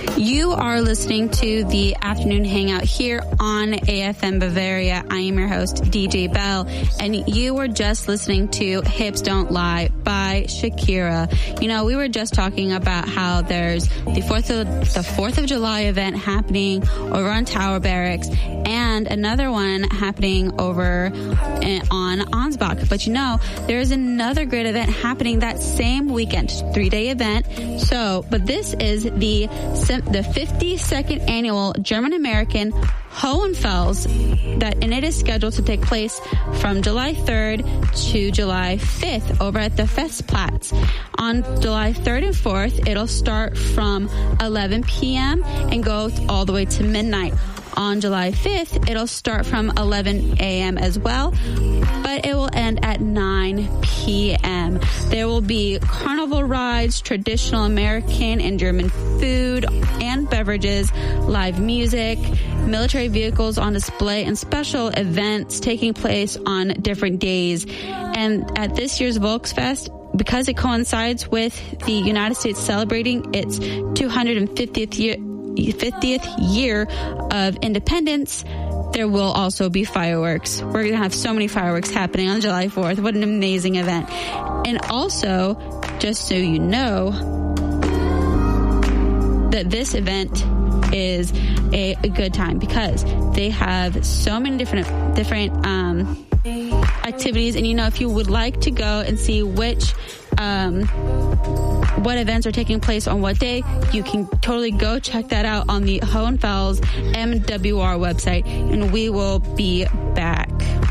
You are listening to the Afternoon Hangout here on AFM Bavaria. I am your host, DJ Bell, and you were just listening to Hips Don't Lie by Shakira. You know, we were just talking about how there's the 4th of July event happening over on Tower Barracks and another one happening over on Ansbach. But you know, there's another great event happening that same weekend, 3-day event. But this is the 52nd annual German-American Hohenfels, and it is scheduled to take place from July 3rd to July 5th over at the Festplatz. On July 3rd and 4th, it'll start from 11 p.m. and go all the way to midnight. On July 5th, it'll start from 11 a.m. as well, but it will end at 9 p.m. There will be carnival rides, traditional American and German food and beverages, live music, military vehicles on display, and special events taking place on different days. And at this year's Volksfest, because it coincides with the United States celebrating its 250th year of independence, there will also be fireworks. We're going to have so many fireworks happening on July 4th. What an amazing event. And also, just so you know, that this event is a good time because they have so many different activities. And, you know, if you would like to go and see what events are taking place on what day, you can totally go check that out on the Hohenfels MWR website, and we will be back.